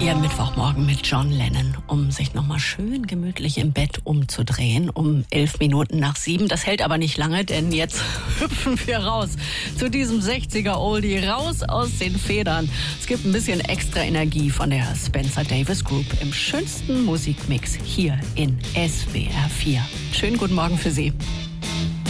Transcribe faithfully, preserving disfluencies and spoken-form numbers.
Ihr Mittwochmorgen mit John Lennon, um sich nochmal schön gemütlich im Bett umzudrehen, um elf Minuten nach sieben. Das hält aber nicht lange, denn jetzt hüpfen wir raus zu diesem sechziger-Oldie, raus aus den Federn. Es gibt ein bisschen extra Energie von der Spencer Davis Group im schönsten Musikmix hier in S W R vier. Schönen guten Morgen für Sie.